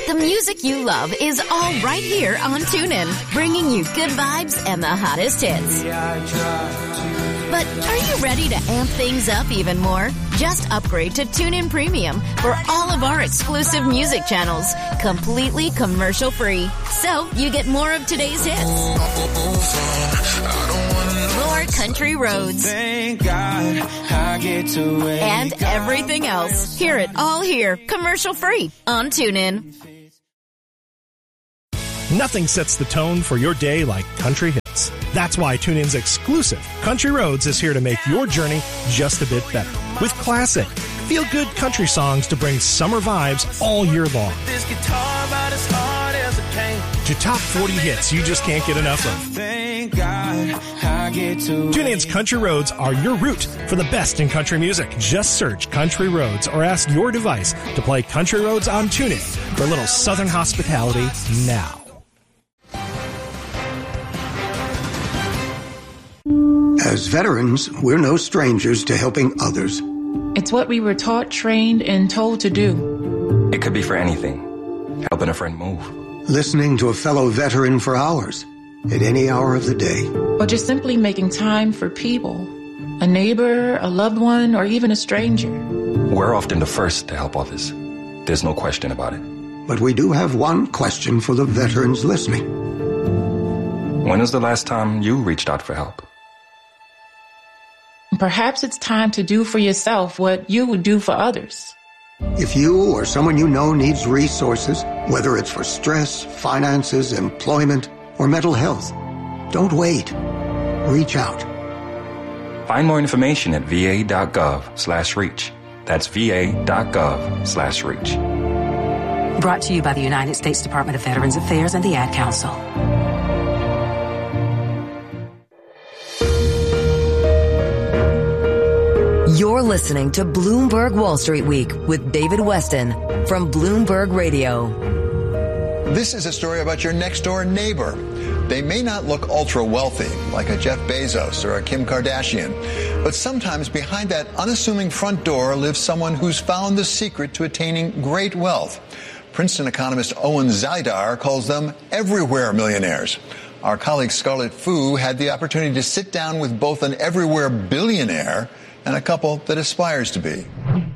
The music you love is all right here on TuneIn, bringing you good vibes and the hottest hits. But are you ready to amp things up even more? Just upgrade to TuneIn Premium for all of our exclusive music channels, completely commercial-free. So you get more of today's hits, more country roads, and everything else. Hear it all here, commercial-free on TuneIn. Nothing sets the tone for your day like country hits. That's why TuneIn's exclusive Country Roads is here to make your journey just a bit better. With classic, feel-good country songs to bring summer vibes all year long. To top 40 hits you just can't get enough of. TuneIn's Country Roads are your route for the best in country music. Just search Country Roads or ask your device to play Country Roads on TuneIn for a little Southern hospitality now. As veterans, we're no strangers to helping others. It's what we were taught, trained, and told to do. It could be for anything. Helping a friend move. Listening to a fellow veteran for hours, at any hour of the day. Or just simply making time for people. A neighbor, a loved one, or even a stranger. We're often the first to help others. There's no question about it. But we do have one question for the veterans listening. When was the last time you reached out for help? Perhaps it's time to do for yourself what you would do for others. If you or someone you know needs resources, whether it's for stress, finances, employment, or mental health, don't wait. Reach out. Find more information at va.gov/reach. That's va.gov/reach. Brought to you by the United States Department of Veterans Affairs and the Ad Council. You're listening to Bloomberg Wall Street Week with David Weston from Bloomberg Radio. This is a story about your next-door neighbor. They may not look ultra-wealthy, like a Jeff Bezos or a Kim Kardashian, but sometimes behind that unassuming front door lives someone who's found the secret to attaining great wealth. Princeton economist Owen Zidar calls them everywhere millionaires. Our colleague Scarlett Fu had the opportunity to sit down with both an everywhere billionaire and a couple that aspires to be.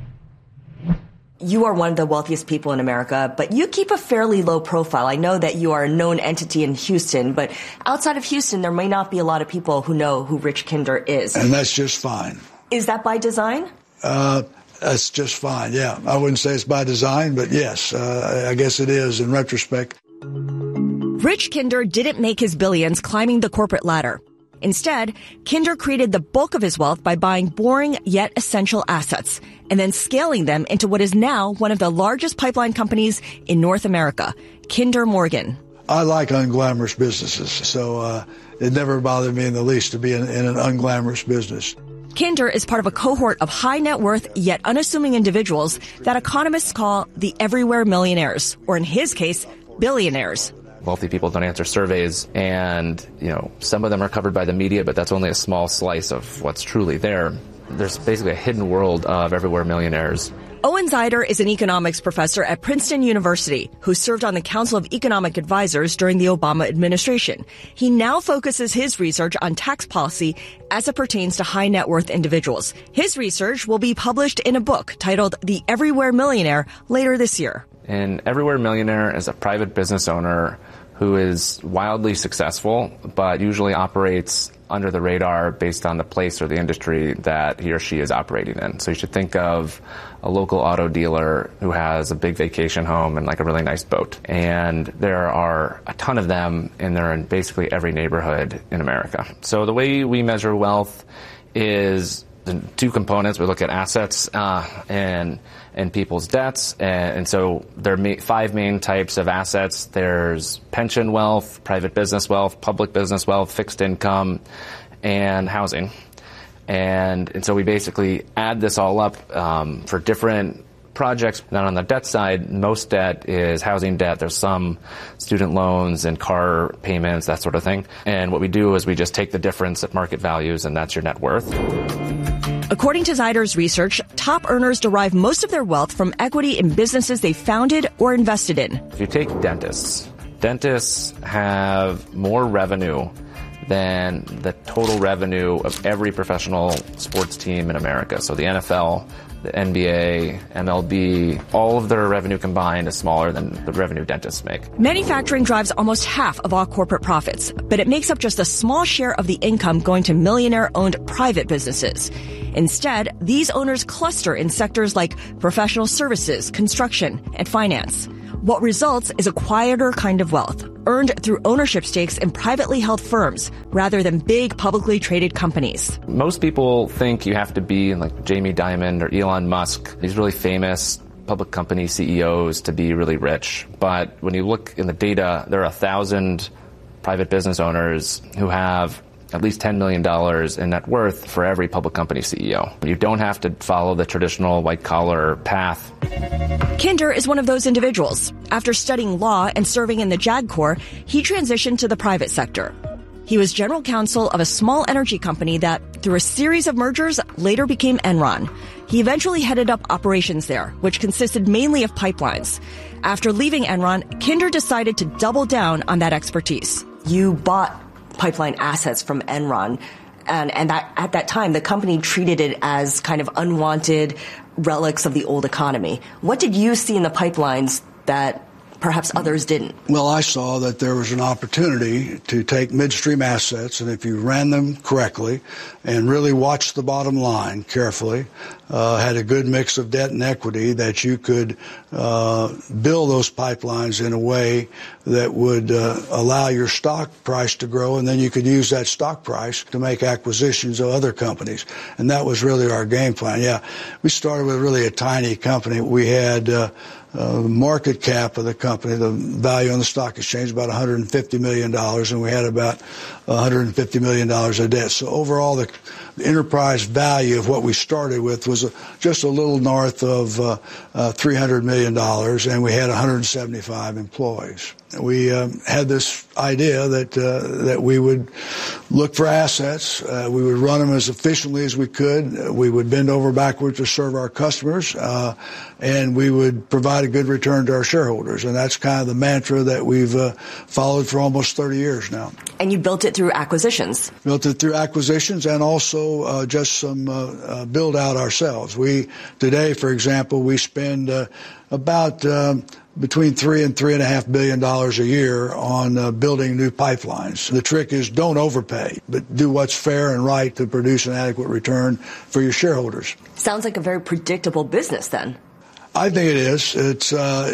You are one of the wealthiest people in America, but you keep a fairly low profile. I know that you are a known entity in Houston, but outside of Houston, there may not be a lot of people who know who Rich Kinder is. And that's just fine. Is that by design? That's just fine, yeah. I wouldn't say it's by design, but yes, I guess it is in retrospect. Rich Kinder didn't make his billions climbing the corporate ladder. Instead, Kinder created the bulk of his wealth by buying boring yet essential assets and then scaling them into what is now one of the largest pipeline companies in North America, Kinder Morgan. I like unglamorous businesses, so it never bothered me in the least to be in an unglamorous business. Kinder is part of a cohort of high net worth yet unassuming individuals that economists call the everywhere millionaires, or in his case, billionaires. Wealthy people don't answer surveys, and, some of them are covered by the media, but that's only a small slice of what's truly there. There's basically a hidden world of everywhere millionaires. Owen Zidar is an economics professor at Princeton University who served on the Council of Economic Advisors during the Obama administration. He now focuses his research on tax policy as it pertains to high net worth individuals. His research will be published in a book titled The Everywhere Millionaire later this year. An everywhere millionaire is a private business owner who is wildly successful, but usually operates under the radar based on the place or the industry that he or she is operating in. So you should think of a local auto dealer who has a big vacation home and like a really nice boat. And there are a ton of them, and they're in basically every neighborhood in America. So the way we measure wealth is the two components. We look at assets and people's debts. And so there are five main types of assets. There's pension wealth, private business wealth, public business wealth, fixed income, and housing. And so we basically add this all up for different projects. Then on the debt side, most debt is housing debt. There's some student loans and car payments, that sort of thing. And what we do is we just take the difference at market values, and that's your net worth. According to Zyder's research, top earners derive most of their wealth from equity in businesses they founded or invested in. If you take dentists have more revenue than the total revenue of every professional sports team in America. So the NFL, the NBA, MLB, all of their revenue combined is smaller than the revenue dentists make. Manufacturing drives almost half of all corporate profits, but it makes up just a small share of the income going to millionaire-owned private businesses. Instead, these owners cluster in sectors like professional services, construction, and finance. What results is a quieter kind of wealth, earned through ownership stakes in privately held firms rather than big publicly traded companies. Most people think you have to be like Jamie Dimon or Elon Musk, these really famous public company CEOs, to be really rich. But when you look in the data, there are 1,000 private business owners who have at least $10 million in net worth for every public company CEO. You don't have to follow the traditional white-collar path. Kinder is one of those individuals. After studying law and serving in the JAG Corps, he transitioned to the private sector. He was general counsel of a small energy company that, through a series of mergers, later became Enron. He eventually headed up operations there, which consisted mainly of pipelines. After leaving Enron, Kinder decided to double down on that expertise. You bought pipeline assets from Enron, and that at that time the company treated it as kind of unwanted relics of the old economy. What did you see in the pipelines that perhaps others didn't? Well, I saw that there was an opportunity to take midstream assets, and if you ran them correctly and really watched the bottom line carefully, had a good mix of debt and equity, that you could build those pipelines in a way that would allow your stock price to grow, and then you could use that stock price to make acquisitions of other companies. And that was really our game plan. Yeah, we started with really a tiny company. We had the market cap of the company, the value on the stock exchange, about $150 million, and we had about $150 million of debt. So overall, the enterprise value of what we started with was just a little north of $300 million, and we had 175 employees. We had this idea that we would look for assets. We would run them as efficiently as we could. We would bend over backwards to serve our customers, and we would provide a good return to our shareholders. And that's kind of the mantra that we've followed for almost 30 years now. And you built it through acquisitions? Built it through acquisitions and also just some build out ourselves. Today, for example, we spend about between $3 and $3.5 billion a year on building new pipelines. The trick is don't overpay, but do what's fair and right to produce an adequate return for your shareholders. Sounds like a very predictable business then. I think it is. It's,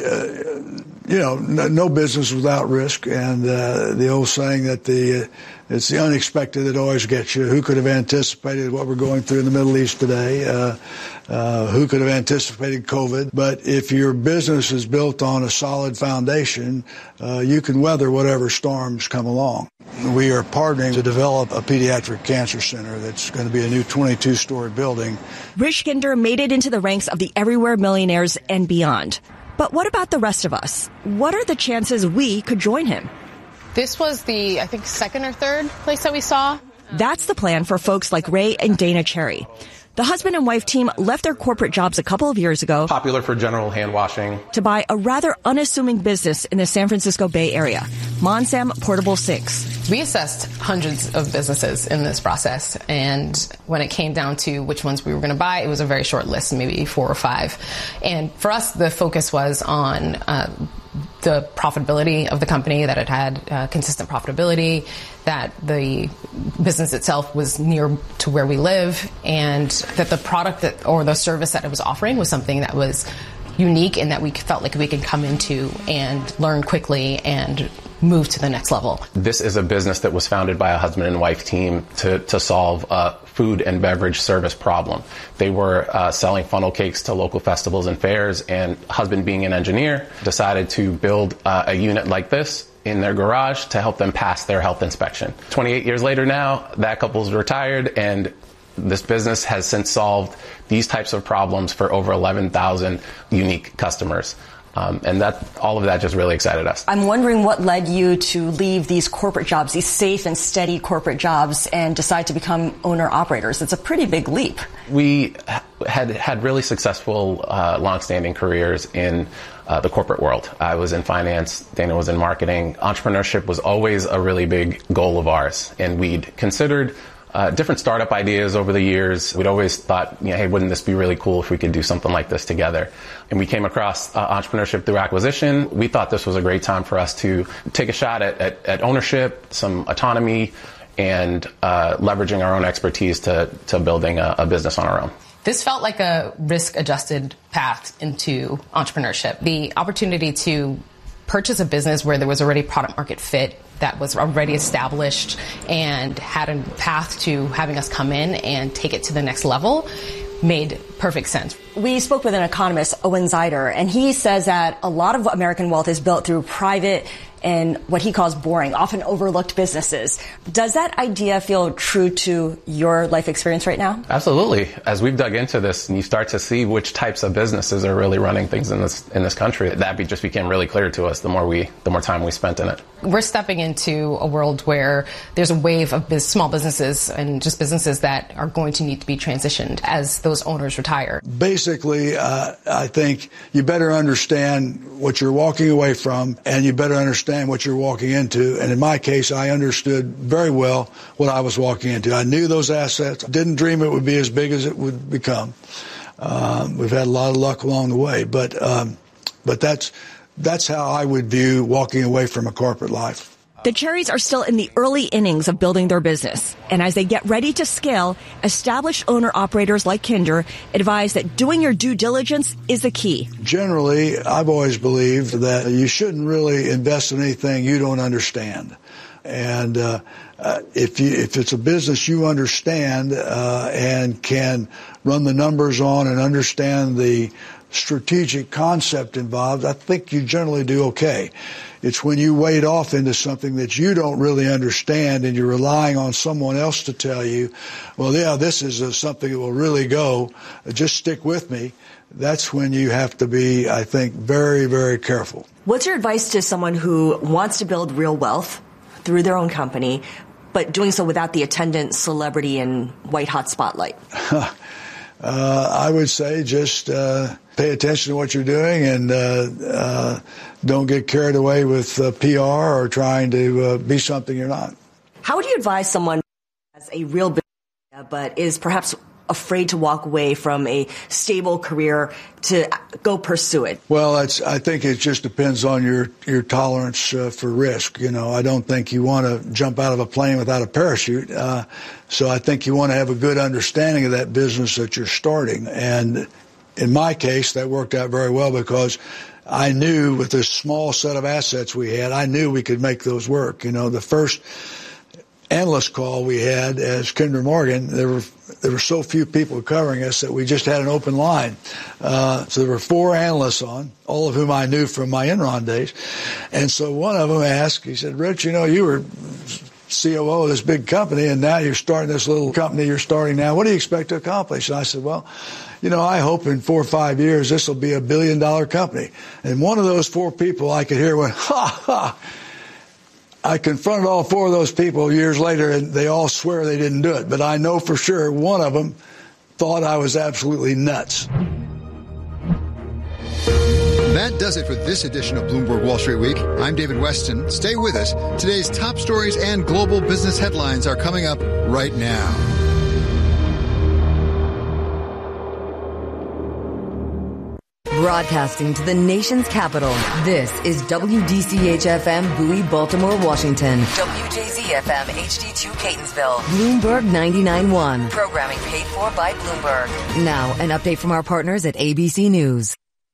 no business without risk. And the old saying that it's the unexpected that always gets you. Who could have anticipated what we're going through in the Middle East today? Who could have anticipated COVID? But if your business is built on a solid foundation, you can weather whatever storms come along. We are partnering to develop a pediatric cancer center that's going to be a new 22-story building. Rich Kinder made it into the ranks of the everywhere millionaires and beyond. But what about the rest of us? What are the chances we could join him? This was the, I think, second or third place that we saw. That's the plan for folks like Ray and Dana Cherry. The husband and wife team left their corporate jobs a couple of years ago. Popular for general hand washing. To buy a rather unassuming business in the San Francisco Bay Area, Monsam Portable Sinks. We assessed hundreds of businesses in this process, and when it came down to which ones we were going to buy, it was a very short list, maybe 4 or 5. And for us, the focus was on the profitability of the company, that it had consistent profitability, that the business itself was near to where we live, and that the product or the service that it was offering was something that was unique and that we felt like we could come into and learn quickly and move to the next level. This is a business that was founded by a husband and wife team to solve a food and beverage service problem. They were selling funnel cakes to local festivals and fairs, and husband, being an engineer, decided to build a unit like this in their garage to help them pass their health inspection. 28 years later now, that couple's retired, and this business has since solved these types of problems for over 11,000 unique customers. And all of that just really excited us. I'm wondering what led you to leave these corporate jobs, these safe and steady corporate jobs, and decide to become owner-operators. It's a pretty big leap. We had really successful, long-standing careers in the corporate world. I was in finance, Dana was in marketing. Entrepreneurship was always a really big goal of ours, and we'd considered different startup ideas over the years. We'd always thought, hey, wouldn't this be really cool if we could do something like this together? And we came across entrepreneurship through acquisition. We thought this was a great time for us to take a shot at ownership, some autonomy, and leveraging our own expertise to building a business on our own. This felt like a risk-adjusted path into entrepreneurship. The opportunity to purchase a business where there was already product market fit, that was already established and had a path to having us come in and take it to the next level made perfect sense. We spoke with an economist, Owen Zeider, and he says that a lot of American wealth is built through private and what he calls boring, often overlooked businesses. Does that idea feel true to your life experience right now? Absolutely. As we've dug into this and you start to see which types of businesses are really running things in this country, that just became really clear to us the more time we spent in it. We're stepping into a world where there's a wave of small businesses and just businesses that are going to need to be transitioned as those owners retire. Basically, I think you better understand what you're walking away from, and you better understand what you're walking into. And in my case, I understood very well what I was walking into. I knew those assets. Didn't dream it would be as big as it would become. We've had a lot of luck along the way, but that's how I would view walking away from a corporate life. The Cherries are still in the early innings of building their business. And as they get ready to scale, established owner-operators like Kinder advise that doing your due diligence is the key. Generally, I've always believed that you shouldn't really invest in anything you don't understand. And if it's a business you understand and can run the numbers on and understand the strategic concept involved, I think you generally do okay. It's when you wade off into something that you don't really understand and you're relying on someone else to tell you, well, yeah, this is something that will really go, just stick with me. That's when you have to be, I think, very, very careful. What's your advice to someone who wants to build real wealth through their own company, but doing so without the attendant celebrity and white-hot spotlight? I would say just pay attention to what you're doing and don't get carried away with PR or trying to be something you're not. How would you advise someone who has a real business but is perhaps afraid to walk away from a stable career to go pursue it? Well, I think it just depends on your tolerance for risk. I don't think you want to jump out of a plane without a parachute. So I think you want to have a good understanding of that business that you're starting. And in my case, that worked out very well because I knew with this small set of assets we had, I knew we could make those work. The first analyst call we had as Kinder Morgan, there were so few people covering us that we just had an open line. So there were 4 analysts on, all of whom I knew from my Enron days. And so one of them asked, he said, Rich, you were COO of this big company, and now you're starting this little company you're starting now. What do you expect to accomplish? And I said, well, I hope in 4 or 5 years this will be $1 billion company. And one of those 4 people I could hear went, ha, ha. I confronted all 4 of those people years later, and they all swear they didn't do it. But I know for sure one of them thought I was absolutely nuts. That does it for this edition of Bloomberg Wall Street Week. I'm David Weston. Stay with us. Today's top stories and global business headlines are coming up right now. Broadcasting to the nation's capital, this is WDCH-FM Bowie, Baltimore, Washington. WJZ-FM HD2 Catonsville. Bloomberg 99.1. Programming paid for by Bloomberg. Now, an update from our partners at ABC News.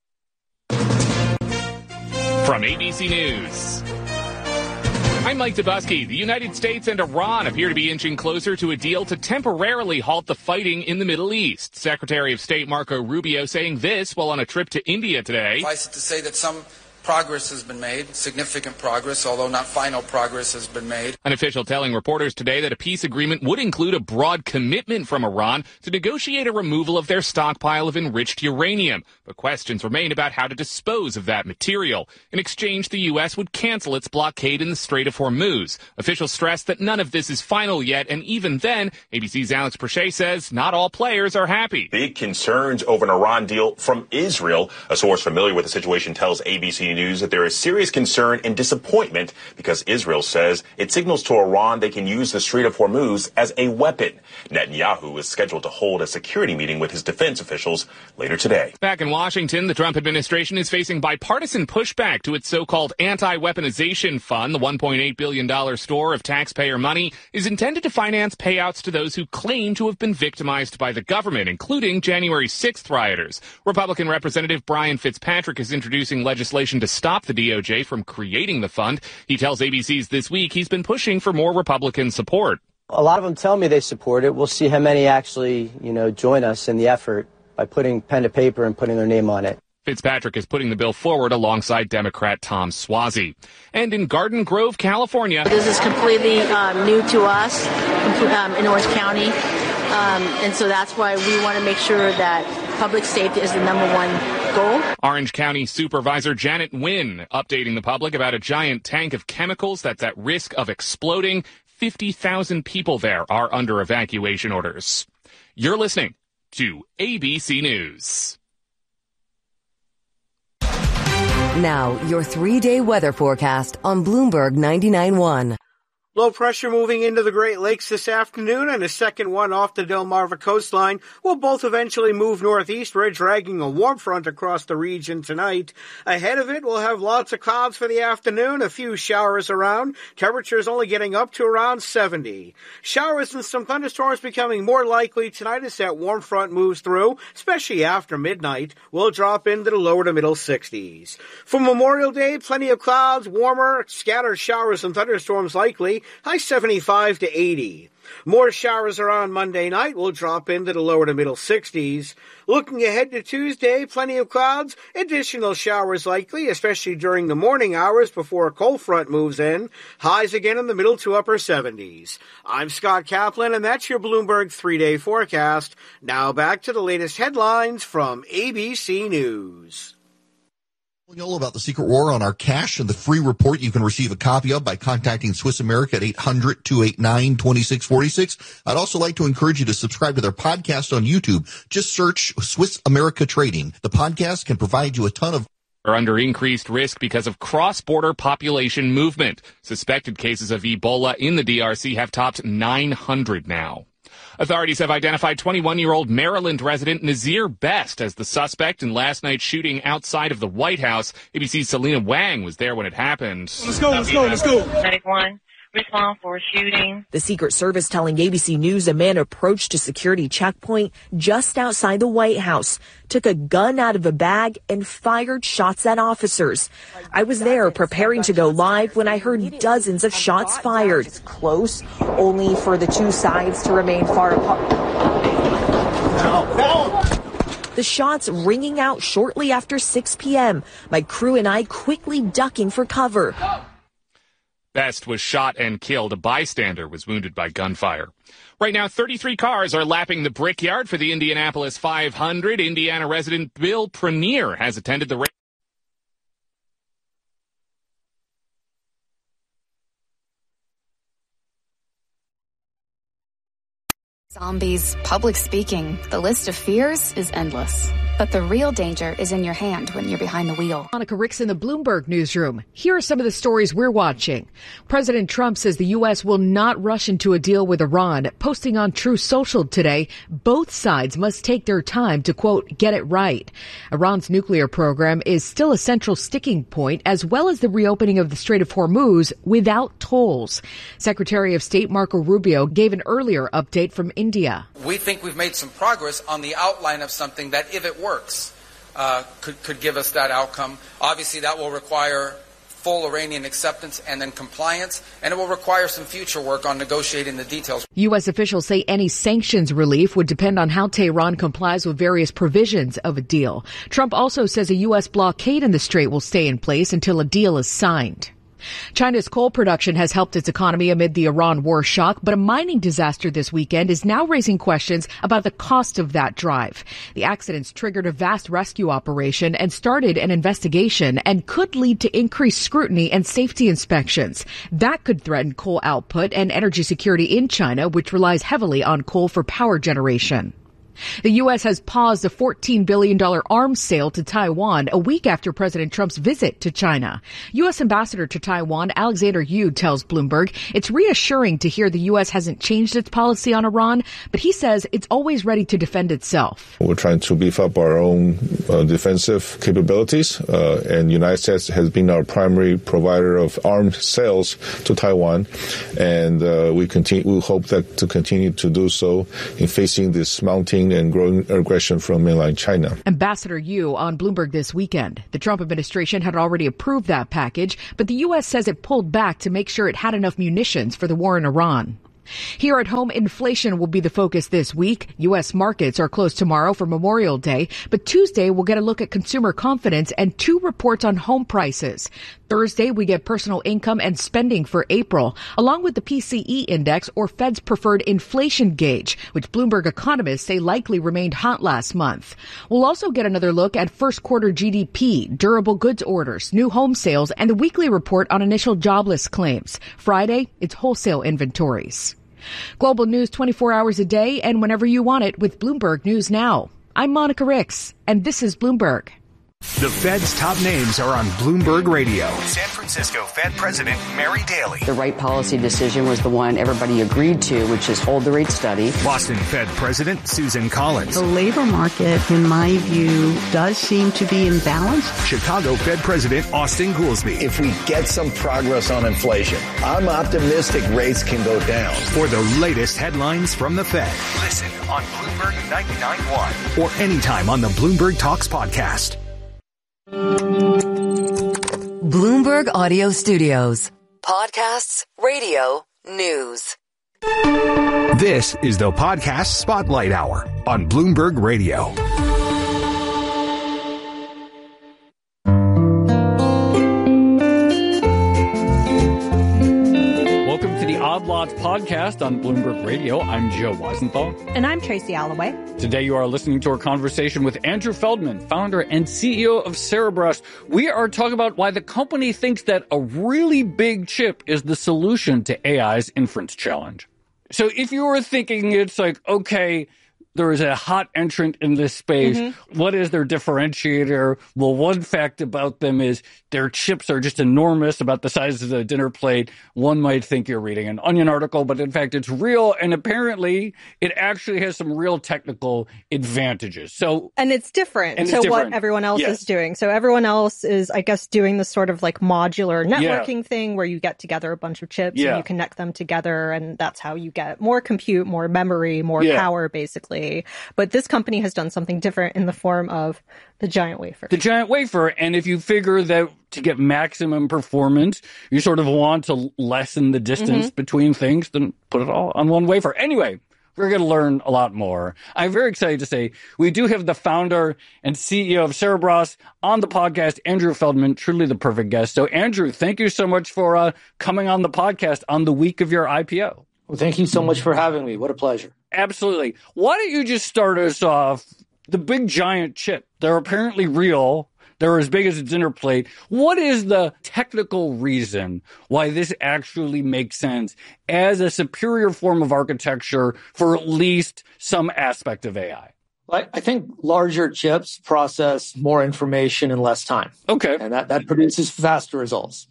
From ABC News, I'm Mike Dubusky. The United States and Iran appear to be inching closer to a deal to temporarily halt the fighting in the Middle East. Secretary of State Marco Rubio saying this while on a trip to India today. Suffice it to say that some Progress has been made, significant progress, although not final progress has been made. An official telling reporters today that a peace agreement would include a broad commitment from Iran to negotiate a removal of their stockpile of enriched uranium. But questions remain about how to dispose of that material. In exchange, the U.S. would cancel its blockade in the Strait of Hormuz. Officials stress that none of this is final yet, and even then, ABC's Alex Prochet says not all players are happy. Big concerns over an Iran deal from Israel. A source familiar with the situation tells ABC News that there is serious concern and disappointment because Israel says it signals to Iran they can use the Strait of Hormuz as a weapon. Netanyahu is scheduled to hold a security meeting with his defense officials later today. Back in Washington, the Trump administration is facing bipartisan pushback to its so-called anti-weaponization fund. The $1.8 billion store of taxpayer money is intended to finance payouts to those who claim to have been victimized by the government, including January 6th rioters. Republican Representative Brian Fitzpatrick is introducing legislation to stop the DOJ from creating the fund. He tells ABC's This Week he's been pushing for more Republican support. A lot of them tell me they support it. We'll see how many actually, join us in the effort by putting pen to paper and putting their name on it. Fitzpatrick is putting the bill forward alongside Democrat Tom Suozzi. And in Garden Grove, California. This is completely new to us in Orange County. And so that's why we want to make sure that public safety is the number one goal. Orange County Supervisor Janet Nguyen updating the public about a giant tank of chemicals that's at risk of exploding. 50,000 people there are under evacuation orders. You're listening to ABC News. Now, your 3-day weather forecast on Bloomberg 99.1. Low pressure moving into the Great Lakes this afternoon and a second one off the Delmarva coastline will both eventually move northeastward, dragging a warm front across the region tonight. Ahead of it, we'll have lots of clouds for the afternoon, a few showers around, temperatures only getting up to around 70. Showers and some thunderstorms becoming more likely tonight as that warm front moves through, especially after midnight. We'll drop into the lower to middle 60s. For Memorial Day, plenty of clouds, warmer, scattered showers and thunderstorms likely. High 75 to 80. More showers around Monday night will drop into the lower to middle 60s. Looking ahead to Tuesday, plenty of clouds, additional showers likely, especially during the morning hours before a cold front moves in. Highs again in the middle to upper 70s. I'm Scott Kaplan, and that's your Bloomberg 3-day forecast. Now back to the latest headlines from ABC News. You all about the secret war on our cash and the free report you can receive a copy of by contacting Swiss America at 800-289-2646. I'd also like to encourage you to subscribe to their podcast on YouTube. Just search Swiss America Trading. The podcast can provide you a ton of are under increased risk because of cross-border population movement. Suspected cases of Ebola in the DRC have topped 900 now. Authorities have identified 21-year-old Maryland resident Nazir Best as the suspect in last night's shooting outside of the White House. ABC's Selena Wang was there when it happened. Let's go. 91. Respond for a shooting. The Secret Service telling ABC News a man approached a security checkpoint just outside the White House, took a gun out of a bag, and fired shots at officers. I was there preparing to go live when I heard dozens of shots fired. It's close, only for the two sides to remain far apart. The shots ringing out shortly after 6 p.m. My crew and I quickly ducking for cover. Best was shot and killed. A bystander was wounded by gunfire. Right now, 33 cars are lapping the Brickyard for the Indianapolis 500. Indiana resident Bill Pranier has attended the race. Zombies, public speaking, the list of fears is endless. But the real danger is in your hand when you're behind the wheel. Monica Ricks in the Bloomberg newsroom. Here are some of the stories we're watching. President Trump says the U.S. will not rush into a deal with Iran. Posting on Truth Social today, both sides must take their time to, quote, get it right. Iran's nuclear program is still a central sticking point, as well as the reopening of the Strait of Hormuz without tolls. Secretary of State Marco Rubio gave an earlier update from India. We think we've made some progress on the outline of something that, if it works, could give us that outcome. Obviously, that will require full Iranian acceptance and then compliance, and it will require some future work on negotiating the details. U.S. officials say any sanctions relief would depend on how Tehran complies with various provisions of a deal. Trump also says a U.S. blockade in the strait will stay in place until a deal is signed. China's coal production has helped its economy amid the Iran war shock, but a mining disaster this weekend is now raising questions about the cost of that drive. The accidents triggered a vast rescue operation and started an investigation and could lead to increased scrutiny and safety inspections. That could threaten coal output and energy security in China, which relies heavily on coal for power generation. The U.S. has paused a $14 billion arms sale to Taiwan a week after President Trump's visit to China. U.S. Ambassador to Taiwan, Alexander Yu, tells Bloomberg it's reassuring to hear the U.S. hasn't changed its policy on Iran, but he says it's always ready to defend itself. We're trying to beef up our own defensive capabilities, and the United States has been our primary provider of arms sales to Taiwan, and we hope that to continue to do so in facing this mounting and growing aggression from mainland China. Ambassador Yu on Bloomberg this weekend. The Trump administration had already approved that package, but the U.S. says it pulled back to make sure it had enough munitions for the war in Iran. Here at home, inflation will be the focus this week. U.S. markets are closed tomorrow for Memorial Day, but Tuesday we'll get a look at consumer confidence and 2 reports on home prices. Thursday, we get personal income and spending for April, along with the PCE index, or Fed's preferred inflation gauge, which Bloomberg economists say likely remained hot last month. We'll also get another look at first quarter GDP, durable goods orders, new home sales, and the weekly report on initial jobless claims. Friday, it's wholesale inventories. Global news 24 hours a day and whenever you want it with Bloomberg News Now. I'm Monica Ricks, and this is Bloomberg. The Fed's top names are on Bloomberg Radio. San Francisco Fed President Mary Daly. The right policy decision was the one everybody agreed to, which is hold the rate steady. Boston Fed President Susan Collins. The labor market, in my view, does seem to be in balance. Chicago Fed President Austin Goolsbee. If we get some progress on inflation, I'm optimistic rates can go down. For the latest headlines from the Fed, listen on Bloomberg 99.1 or anytime on the Bloomberg Talks podcast. Bloomberg Audio Studios. Podcasts, radio, news. This is the Podcast Spotlight Hour on Bloomberg Radio. Welcome to the Odd Lots podcast on Bloomberg Radio. I'm Joe Weisenthal. And I'm Tracy Alloway. Today you are listening to our conversation with Andrew Feldman, founder and CEO of Cerebras. We are talking about why the company thinks that a really big chip is the solution to AI's inference challenge. So if you were thinking it's like, okay, there is a hot entrant in this space. Mm-hmm. What is their differentiator? Well, one fact about them is their chips are just enormous, about the size of the dinner plate. One might think you're reading an Onion article, but in fact, it's real. And apparently, it actually has some real technical advantages. And it's different to what everyone else is doing. So everyone else is, I guess, doing this sort of like modular networking thing where you get together a bunch of chips and you connect them together. And that's how you get more compute, more memory, more power, basically. But this company has done something different in the form of the giant wafer. The giant wafer. And if you figure that to get maximum performance, you sort of want to lessen the distance between things, then put it all on one wafer. Anyway, we're going to learn a lot more. I'm very excited to say we do have the founder and CEO of Cerebras on the podcast, Andrew Feldman, truly the perfect guest. So, Andrew, thank you so much for coming on the podcast on the week of your IPO. Well, thank you so much for having me. What a pleasure. Absolutely. Why don't you just start us off? The big giant chip, they're apparently real. They're as big as a dinner plate. What is the technical reason why this actually makes sense as a superior form of architecture for at least some aspect of AI? I think larger chips process more information in less time. Okay. And that produces faster results.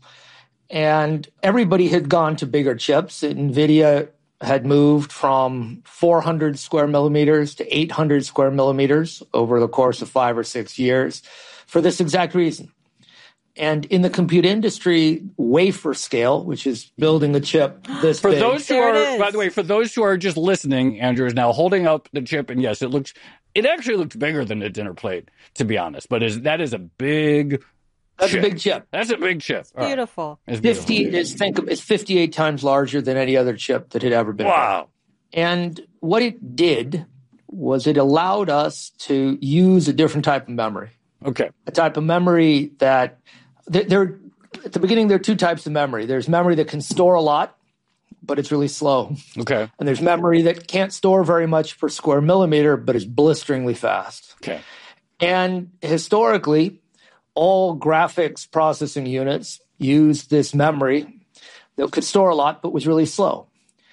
And everybody had gone to bigger chips. NVIDIA had moved from 400 square millimeters to 800 square millimeters over the course of 5 or 6 years for this exact reason. And in the compute industry, wafer scale, which is building a chip this big. Those who are, by the way, for those who are just listening, Andrew is now holding up the chip, and yes, it actually looks bigger than a dinner plate, to be honest. But that is a big That's a big chip. That's a big chip. Beautiful. It's beautiful. It's 58 times larger than any other chip that had ever been. Wow. Made. And what it did was it allowed us to use a different type of memory. Okay. A type of memory that there at the beginning, there are two types of memory. There's memory that can store a lot, but it's really slow. Okay. And there's memory that can't store very much per square millimeter, but is blisteringly fast. Okay. And historically, all graphics processing units used this memory that could store a lot, but was really slow.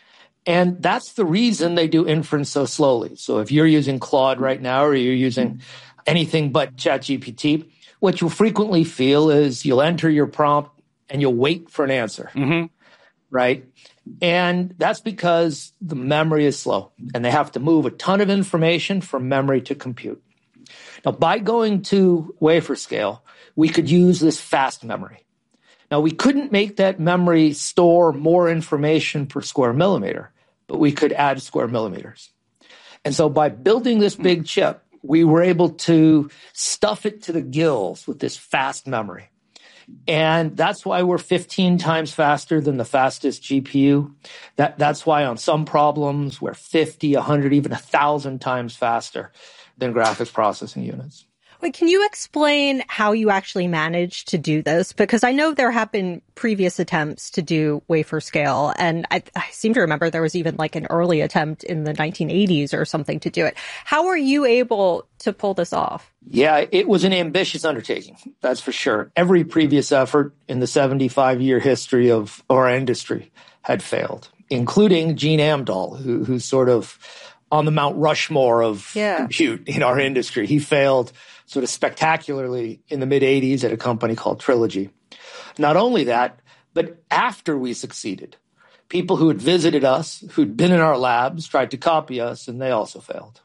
And that's the reason they do inference so slowly. So if you're using Claude right now, or you're using anything but ChatGPT, what you'll frequently feel is you'll enter your prompt and you'll wait for an answer, right? And that's because the memory is slow and they have to move a ton of information from memory to compute. Now, by going to wafer scale, we could use this fast memory. Now, we couldn't make that memory store more information per square millimeter, but we could add square millimeters. And so by building this big chip, we were able to stuff it to the gills with this fast memory. And that's why we're 15 times faster than the fastest GPU. That's why on some problems we're 50, 100, even 1,000 times faster than graphics processing units. Wait, can you explain how you actually managed to do this? Because I know there have been previous attempts to do wafer scale, and I seem to remember there was even like an early attempt in the 1980s or something to do it. How were you able to pull this off? Yeah, it was an ambitious undertaking, that's for sure. Every previous effort in the 75-year history of our industry had failed, including Gene Amdahl, who's sort of on the Mount Rushmore of compute in our industry. He failed sort of spectacularly in the mid-'80s at a company called Trilogy. Not only that, but after we succeeded, people who had visited us, who'd been in our labs, tried to copy us, and they also failed.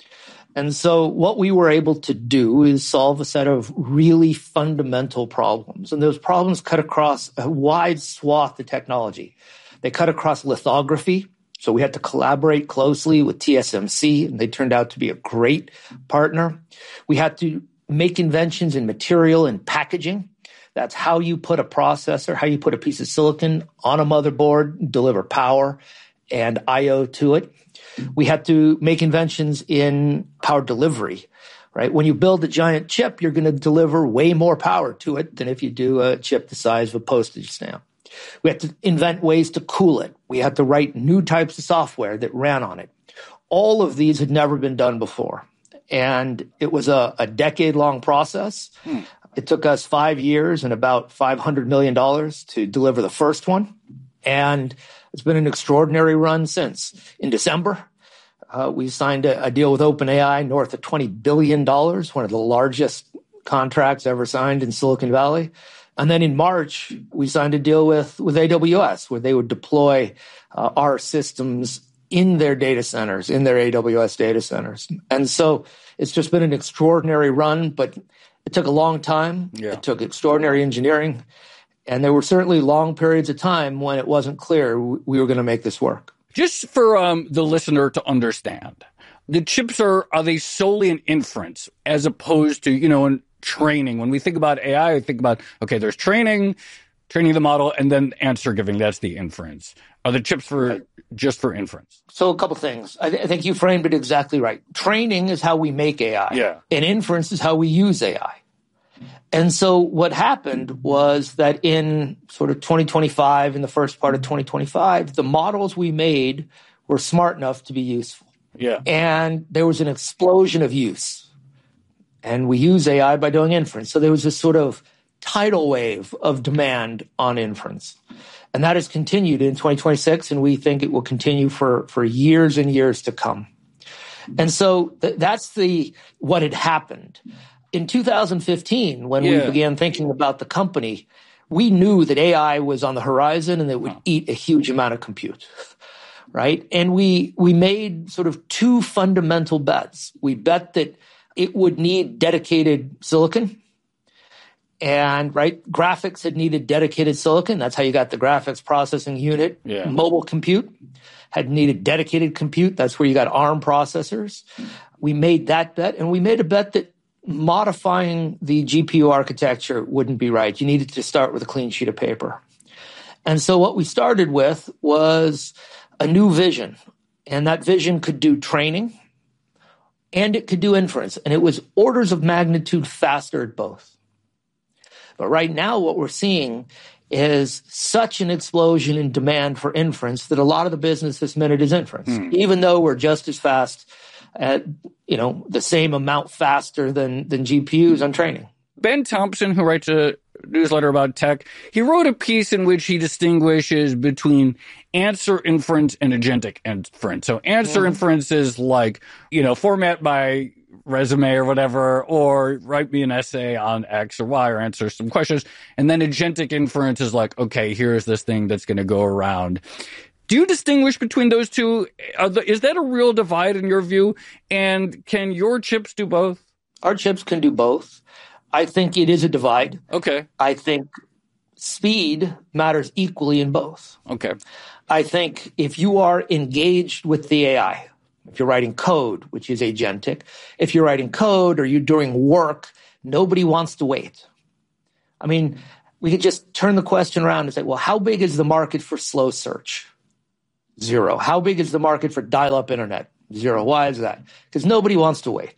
And so what we were able to do is solve a set of really fundamental problems. And those problems cut across a wide swath of technology. They cut across lithography. So we had to collaborate closely with TSMC, and they turned out to be a great partner. We had to make inventions in material and packaging. That's how you put a processor, how you put a piece of silicon on a motherboard, deliver power and I/O to it. We had to make inventions in power delivery, right? When you build a giant chip, you're going to deliver way more power to it than if you do a chip the size of a postage stamp. We had to invent ways to cool it. We had to write new types of software that ran on it. All of these had never been done before. And it was a decade-long process. It took us 5 years and about $500 million to deliver the first one. And it's been an extraordinary run since. In December, we signed a deal with OpenAI north of $20 billion, one of the largest contracts ever signed in Silicon Valley. And then in March, we signed a deal with AWS, where they would deploy our systems in their data centers, in their AWS data centers. And so it's just been an extraordinary run, but it took a long time. Yeah. It took extraordinary engineering. And there were certainly long periods of time when it wasn't clear we were going to make this work. Just for the listener to understand, the chips are they solely an inference as opposed to, in training? When we think about AI, we think about, okay, there's training the model, and then answer giving. That's the inference. Are the chips just for inference? So a couple things. I think you framed it exactly right. Training is how we make AI. Yeah. And inference is how we use AI. And so what happened was that in sort of 2025, in the first part of 2025, the models we made were smart enough to be useful. Yeah. And there was an explosion of use. And we use AI by doing inference. So there was this sort of tidal wave of demand on inference. And that has continued in 2026, and we think it will continue for years and years to come. And so that's what had happened. In 2015, when we began thinking about the company, we knew that AI was on the horizon and that it would eat a huge amount of compute, right? And we made sort of two fundamental bets. We bet that it would need dedicated silicon. And, right, graphics had needed dedicated silicon. That's how you got the graphics processing unit. Yeah. Mobile compute had needed dedicated compute. That's where you got ARM processors. We made that bet, and we made a bet that modifying the GPU architecture wouldn't be right. You needed to start with a clean sheet of paper. And so what we started with was a new vision. And that vision could do training and it could do inference. And it was orders of magnitude faster at both. But right now what we're seeing is such an explosion in demand for inference that a lot of the business this minute is inference, even though we're just as fast at, the same amount faster than GPUs on training. Ben Thompson, who writes a newsletter about tech, he wrote a piece in which he distinguishes between answer inference and agentic inference. So answer inference is like, format my resume or whatever, or write me an essay on X or Y or answer some questions. And then agentic inference is like, okay, here's this thing that's going to go around. Do you distinguish between those two? Is that a real divide in your view? And can your chips do both? Our chips can do both. I think it is a divide. Okay. I think speed matters equally in both. Okay. I think if you are engaged with the AI, if you're writing code, which is agentic, if you're writing code or you're doing work, nobody wants to wait. I mean, we could just turn the question around and say, well, how big is the market for slow search? 0. How big is the market for dial-up internet? 0. Why is that? Because nobody wants to wait,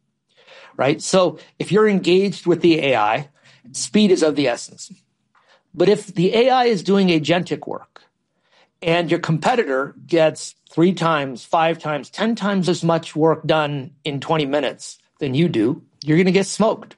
right? So if you're engaged with the AI, speed is of the essence. But if the AI is doing agentic work and your competitor gets 3 times, 5 times, 10 times as much work done in 20 minutes than you do, you're going to get smoked.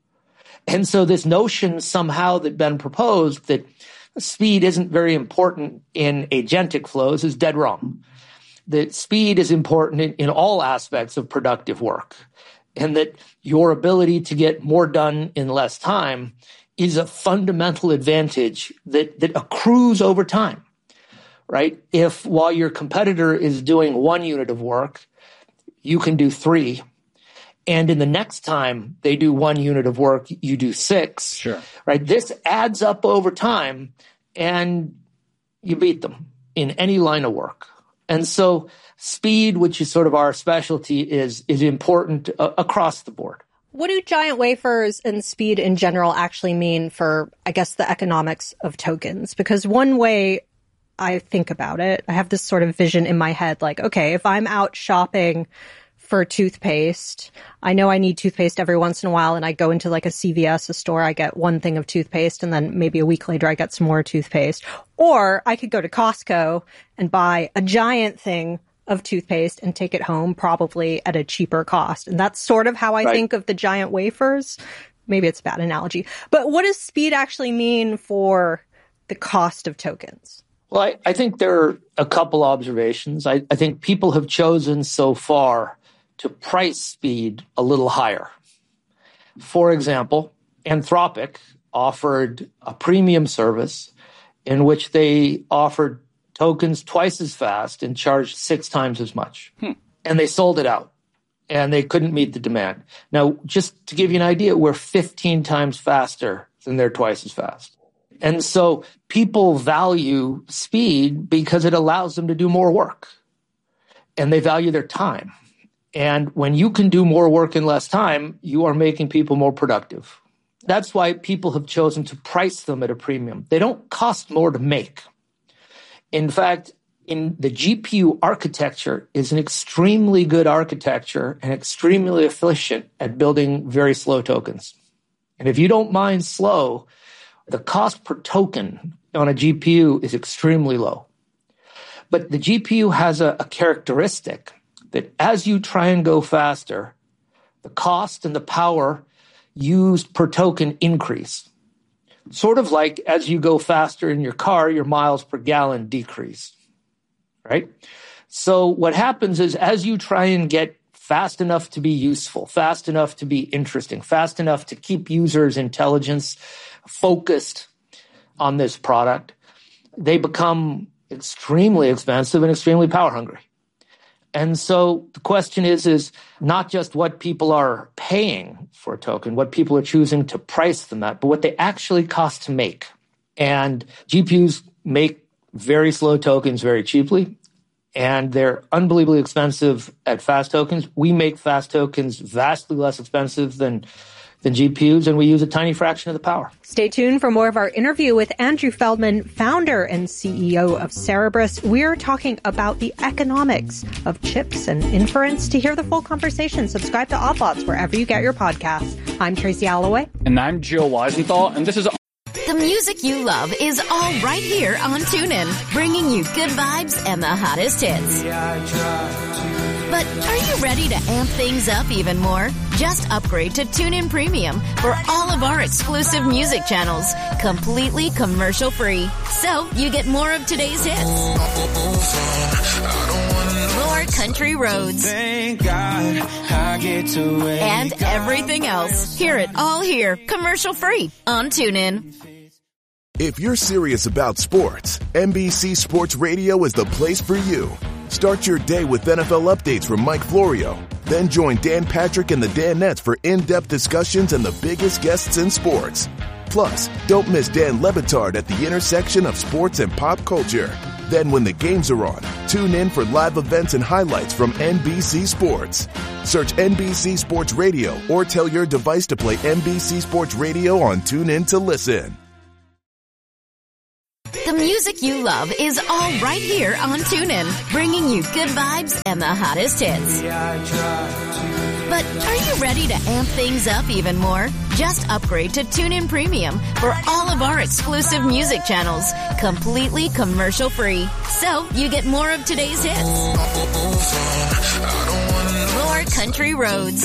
And so this notion somehow that Ben proposed that speed isn't very important in agentic flows is dead wrong. That speed is important in all aspects of productive work, and that your ability to get more done in less time is a fundamental advantage that accrues over time, right? If while your competitor is doing 1 unit of work, you can do 3, and in the next time they do 1 unit of work, you do 6, sure, right? This adds up over time, and you beat them in any line of work. And so speed, which is sort of our specialty, is important across the board. What do giant wafers and speed in general actually mean for, I guess, the economics of tokens? Because one way I think about it, I have this sort of vision in my head, like, okay, if I'm out shopping for toothpaste, I know I need toothpaste every once in a while, and I go into like a CVS, a store, I get 1 thing of toothpaste, and then maybe a week later I get some more toothpaste. Or I could go to Costco and buy a giant thing of toothpaste and take it home, probably at a cheaper cost. And that's sort of how I think of the giant wafers. Maybe it's a bad analogy. But what does speed actually mean for the cost of tokens? Well, I think there are a couple observations. I think people have chosen so far to price speed a little higher. For example, Anthropic offered a premium service in which they offered tokens twice as fast and charged 6 times as much. And they sold it out, and they couldn't meet the demand. Now, just to give you an idea, we're 15 times faster than they're twice as fast. And so people value speed because it allows them to do more work, and they value their time. And when you can do more work in less time, you are making people more productive. That's why people have chosen to price them at a premium. They don't cost more to make. In fact, in the GPU architecture is an extremely good architecture and extremely efficient at building very slow tokens. And if you don't mind slow, the cost per token on a GPU is extremely low. But the GPU has a characteristic that as you try and go faster, the cost and the power used per token increase. Sort of like as you go faster in your car, your miles per gallon decrease, right? So what happens is as you try and get fast enough to be useful, fast enough to be interesting, fast enough to keep users' intelligence focused on this product, they become extremely expensive and extremely power hungry. And so the question is not just what people are paying for a token, what people are choosing to price them at, but what they actually cost to make. And GPUs make very slow tokens very cheaply, and they're unbelievably expensive at fast tokens. We make fast tokens vastly less expensive than GPUs, and we use a tiny fraction of the power. Stay tuned for more of our interview with Andrew Feldman, founder and CEO of Cerebras. We're talking about the economics of chips and inference. To hear the full conversation, subscribe to Oddlots wherever you get your podcasts. I'm Tracy Alloway. And I'm Joe Weisenthal, and this is... The music you love is all right here on TuneIn, bringing you good vibes and the hottest hits. But are you ready to amp things up even more? Just upgrade to TuneIn Premium for all of our exclusive music channels, completely commercial-free. So you get more of today's hits, more country roads, and everything else. Hear it all here, commercial-free on TuneIn. If you're serious about sports, NBC Sports Radio is the place for you. Start your day with NFL updates from Mike Florio. Then join Dan Patrick and the Danettes for in-depth discussions and the biggest guests in sports. Plus, don't miss Dan Le Batard at the intersection of sports and pop culture. Then when the games are on, tune in for live events and highlights from NBC Sports. Search NBC Sports Radio or tell your device to play NBC Sports Radio on TuneIn to listen. The music you love is all right here on TuneIn, bringing you good vibes and the hottest hits. But are you ready to amp things up even more? Just upgrade to TuneIn Premium for all of our exclusive music channels, completely commercial-free. So you get more of today's hits, more country roads,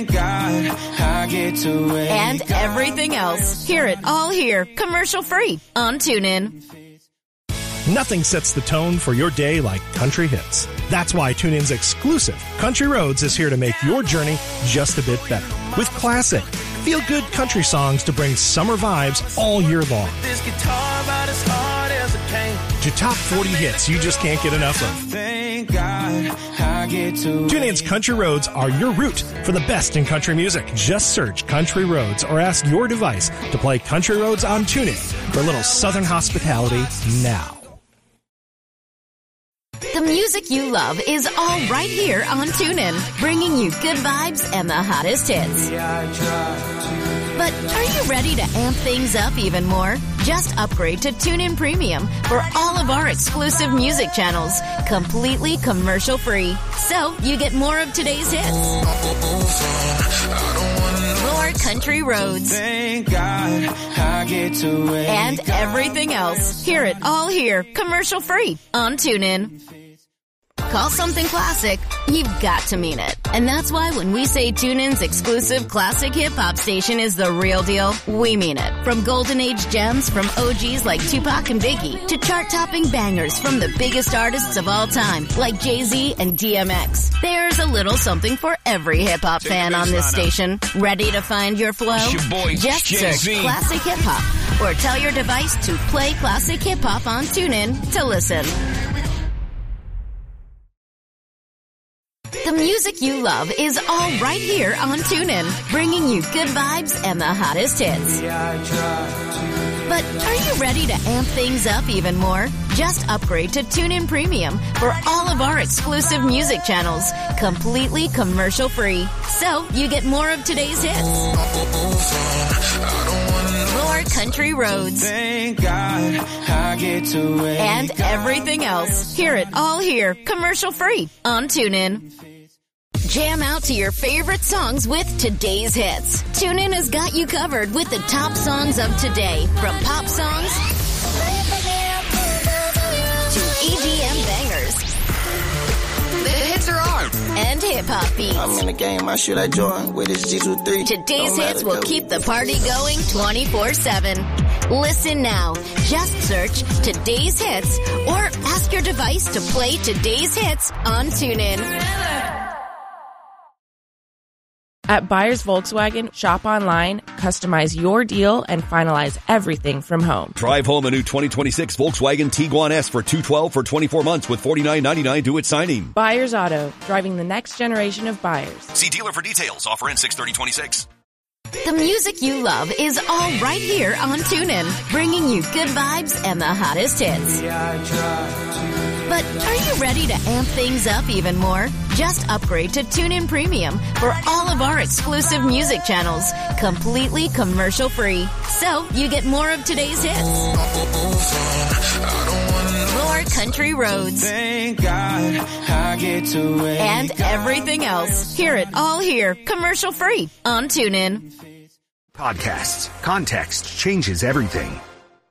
and everything else. Hear it all here, commercial-free on TuneIn. Nothing sets the tone for your day like country hits. That's why TuneIn's exclusive Country Roads is here to make your journey just a bit better. With classic, feel-good country songs to bring summer vibes all year long. To top 40 hits you just can't get enough of. TuneIn's Country Roads are your route for the best in country music. Just search Country Roads or ask your device to play Country Roads on TuneIn for a little southern hospitality now. The music you love is all right here on TuneIn, bringing you good vibes and the hottest hits. But are you ready to amp things up even more? Just upgrade to TuneIn Premium for all of our exclusive music channels, completely commercial-free. So you get more of today's hits, more country roads, and everything else. Hear it all here, commercial-free on TuneIn. Call something classic, you've got to mean it. And that's why when we say TuneIn's exclusive classic hip-hop station is the real deal, we mean it. From golden age gems from OGs like Tupac and Biggie, to chart-topping bangers from the biggest artists of all time, like Jay-Z and DMX. There's a little something for every hip-hop fan on this station. Ready to find your flow? Just search Classic Hip-Hop, or tell your device to play Classic Hip-Hop on TuneIn to listen. The music you love is all right here on TuneIn, bringing you good vibes and the hottest hits. But are you ready to amp things up even more? Just upgrade to TuneIn Premium for all of our exclusive music channels, completely commercial-free. So you get more of today's hits, more country roads, and everything else. Hear it all here, commercial-free on TuneIn. Jam out to your favorite songs with today's hits. TuneIn has got you covered with the top songs of today, from pop songs to EDM bangers. The hits are on, and hip-hop beats. I'm in the game, I should I join with this G23. Today's hits will keep the party going 24/7. Listen now. Just search Today's Hits or ask your device to play Today's Hits on TuneIn. At Buyers Volkswagen, shop online, customize your deal, and finalize everything from home. Drive home a new 2026 Volkswagen Tiguan S for $212 for 24 months with $49.99 due at signing. Buyers Auto, driving the next generation of buyers. See dealer for details. Offer ends 6/30/26. The music you love is all right here on TuneIn, bringing you good vibes and the hottest hits. But are you ready to amp things up even more? Just upgrade to TuneIn Premium for all of our exclusive music channels, completely commercial-free. So you get more of today's hits, more country roads, thank God I get to and everything else. Hear it all here, commercial-free on TuneIn. Podcasts. Context changes everything.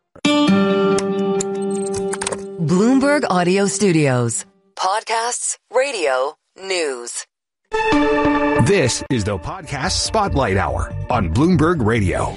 Bloomberg Audio Studios. Podcasts, radio, news. This is the Podcast Spotlight Hour on Bloomberg Radio.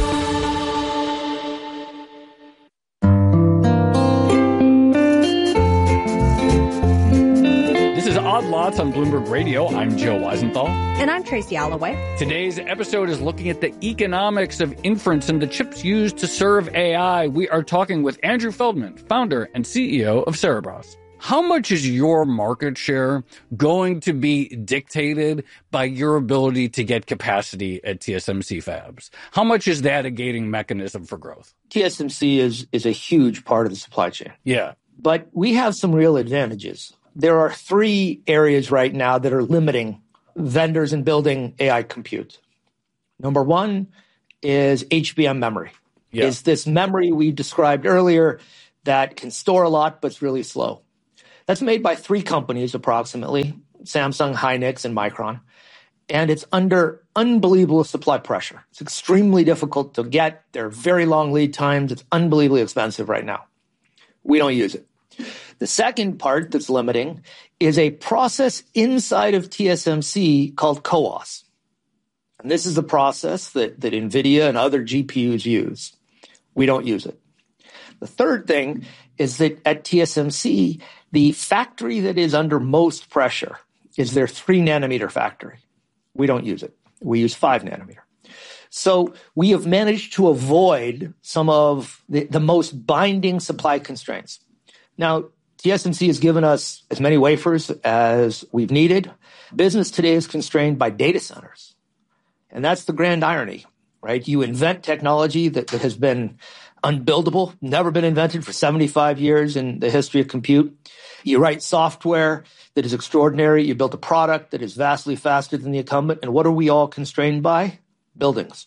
This is Odd Lots on Bloomberg Radio. I'm Joe Weisenthal. And I'm Tracy Alloway. Today's episode is looking at the economics of inference and the chips used to serve AI. We are talking with Andrew Feldman, founder and CEO of Cerebras. How much is your market share going to be dictated by your ability to get capacity at TSMC fabs? How much is that a gating mechanism for growth? TSMC is a huge part of the supply chain. Yeah. But we have some real advantages. There are 3 areas right now that are limiting vendors in building AI compute. Number 1 is HBM memory. Yeah. It's this memory we described earlier that can store a lot, but it's really slow. That's made by 3 companies approximately, Samsung, Hynix, and Micron. And it's under unbelievable supply pressure. It's extremely difficult to get. There are very long lead times. It's unbelievably expensive right now. We don't use it. The second part that's limiting is a process inside of TSMC called CoWoS. And this is the process that NVIDIA and other GPUs use. We don't use it. The third thing is that at TSMC, the factory that is under most pressure is their 3-nanometer factory. We don't use it. We use 5-nanometer. So we have managed to avoid some of the most binding supply constraints. Now, TSMC has given us as many wafers as we've needed. Business today is constrained by data centers. And that's the grand irony, right? You invent technology that has been unbuildable, never been invented for 75 years in the history of compute. You write software that is extraordinary. You built a product that is vastly faster than the incumbent. And what are we all constrained by? Buildings.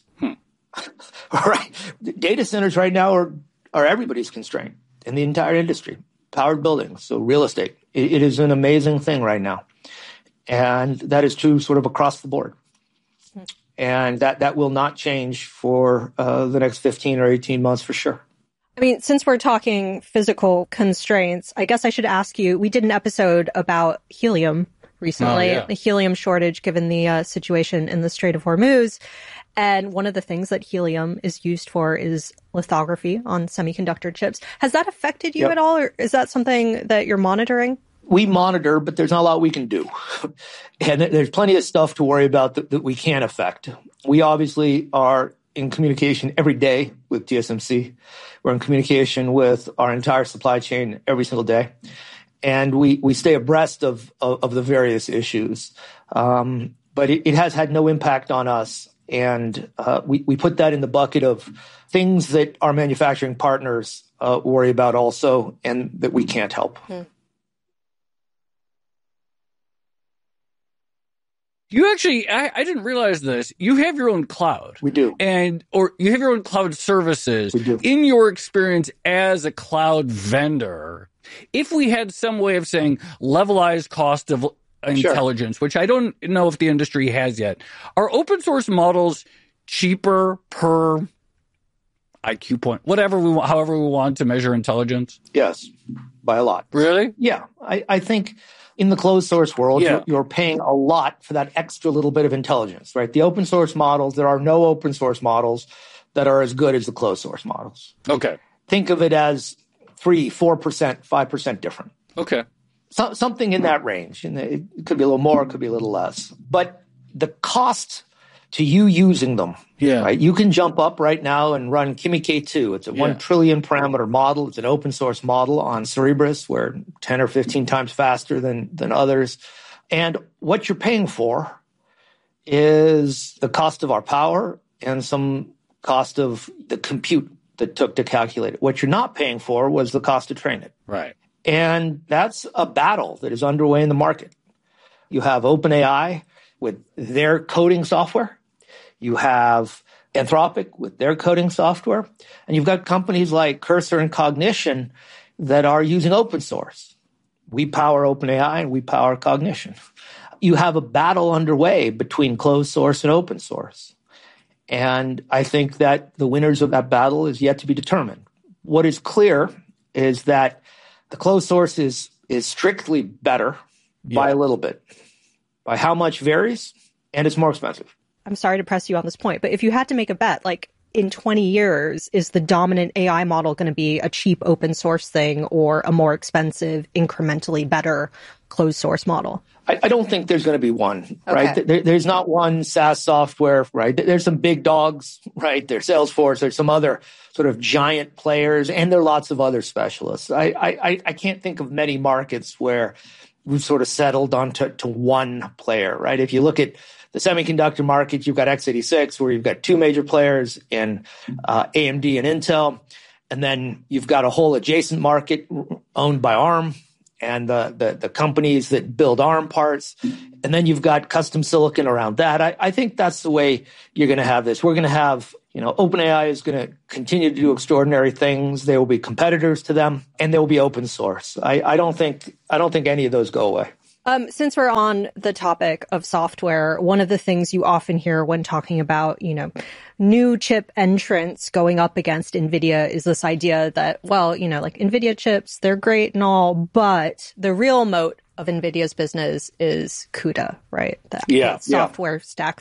All right. Data centers right now are everybody's constraint in the entire industry. Powered buildings, so real estate. It is an amazing thing right now. And that is true sort of across the board. And that will not change for the next 15 or 18 months for sure. I mean, since we're talking physical constraints, I guess I should ask you, we did an episode about helium recently, the helium shortage given the situation in the Strait of Hormuz. And one of the things that helium is used for is lithography on semiconductor chips. Has that affected you at all, or is that something that you're monitoring? We monitor, but there's not a lot we can do. And there's plenty of stuff to worry about that we can't affect. We obviously are in communication every day with TSMC. We're in communication with our entire supply chain every single day. And we stay abreast of the various issues. But it has had no impact on us. And we put that in the bucket of things that our manufacturing partners worry about also and that we can't help. You actually, I didn't realize this. You have your own cloud. We do. Or you have your own cloud services. We do. In your experience as a cloud vendor, if we had some way of saying levelized cost of intelligence, which I don't know if the industry has yet, are open source models cheaper per IQ point, whatever we want, however we want to measure intelligence? Yes, by a lot. Really? Yeah. I think in the closed source world, you're paying a lot for that extra little bit of intelligence, right? The open source models, there are no open source models that are as good as the closed source models. Okay. Think of it as 3%, 4%, 5% different. Okay. Something in that range. And it could be a little more, it could be a little less. But the cost to you using them, right? You can jump up right now and run Kimi K2. It's a 1 trillion parameter model. It's an open source model on Cerebras. We're 10 or 15 times faster than others. And what you're paying for is the cost of our power and some cost of the compute that took to calculate it. What you're not paying for was the cost to train it. Right. And that's a battle that is underway in the market. You have OpenAI with their coding software. You have Anthropic with their coding software. And you've got companies like Cursor and Cognition that are using open source. We power OpenAI and we power Cognition. You have a battle underway between closed source and open source. And I think that the winners of that battle is yet to be determined. What is clear is that the closed source is strictly better by a little bit. By how much varies, and it's more expensive. I'm sorry to press you on this point, but if you had to make a bet, like in 20 years, is the dominant AI model going to be a cheap open source thing or a more expensive, incrementally better closed source model? I don't think there's going to be one, right? There's not one SaaS software, right? There's some big dogs, right? There's Salesforce, there's some other sort of giant players, and there are lots of other specialists. I can't think of many markets where we've sort of settled onto one player, right? If you look at the semiconductor market, you've got x86, where you've got two major players in AMD and Intel, and then you've got a whole adjacent market owned by ARM and the companies that build ARM parts, and then you've got custom silicon around that. I think that's the way you're going to have this. We're going to have, OpenAI is going to continue to do extraordinary things. There will be competitors to them, and there will be open source. I don't think any of those go away. Since we're on the topic of software, one of the things you often hear when talking about, new chip entrants going up against NVIDIA is this idea that, like NVIDIA chips, they're great and all, but the real moat of NVIDIA's business is CUDA, right? That software stack